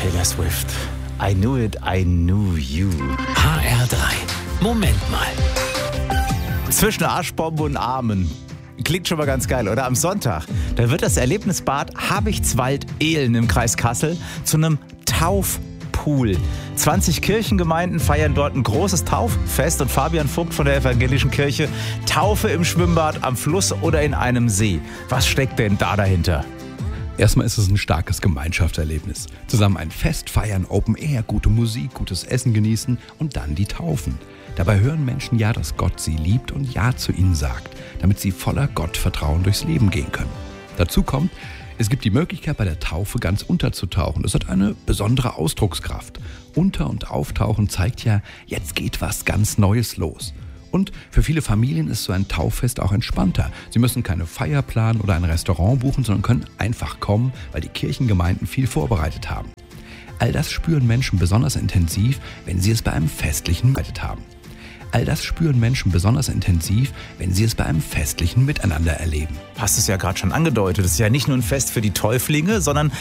Taylor Swift. I knew it, I knew you. HR3. Moment mal. Zwischen Arschbombe und Armen. Klingt schon mal ganz geil, oder? Am Sonntag, da wird das Erlebnisbad Habichtswald-Ehlen im Kreis Kassel zu einem Taufpool. 20 Kirchengemeinden feiern dort ein großes Tauffest und Fabian Vogt von der Evangelischen Kirche: Taufe im Schwimmbad, am Fluss oder in einem See. Was steckt denn da dahinter? Erstmal ist es ein starkes Gemeinschaftserlebnis. Zusammen ein Fest feiern, Open Air, gute Musik, gutes Essen genießen und dann die Taufen. Dabei hören Menschen ja, dass Gott sie liebt und Ja zu ihnen sagt, damit sie voller Gottvertrauen durchs Leben gehen können. Dazu kommt, es gibt die Möglichkeit, bei der Taufe ganz unterzutauchen. Das hat eine besondere Ausdruckskraft. Unter- und Auftauchen zeigt ja, jetzt geht was ganz Neues los. Und für viele Familien ist so ein Tauffest auch entspannter. Sie müssen keine Feier planen oder ein Restaurant buchen, sondern können einfach kommen, weil die Kirchengemeinden viel vorbereitet haben. All das spüren Menschen besonders intensiv, wenn sie es bei einem festlichen Miteinander erleben. Hast es ja gerade schon angedeutet. Es ist ja nicht nur ein Fest für die Täuflinge, sondern